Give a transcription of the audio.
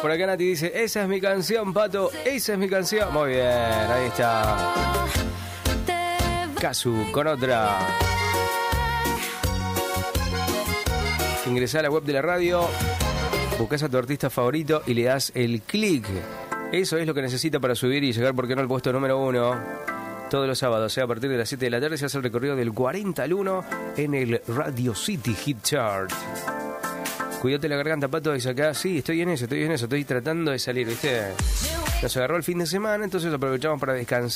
Por acá Nati dice, esa es mi canción, Pato, esa es mi canción. Muy bien, ahí está. Kazu con otra. Ingresá a la web de la radio, buscás a tu artista favorito y le das el clic. Eso es lo que necesita para subir y llegar, ¿por qué no?, al puesto número 1. Todos los sábados, o sea, a partir de las 7 de la tarde se hace el recorrido del 40 al 1 en el Radio City Hit Chart. Cuídate la garganta, Pato, dice acá. Sí, estoy en eso, estoy tratando de salir, ¿viste? Nos agarró el fin de semana, entonces aprovechamos para descansar.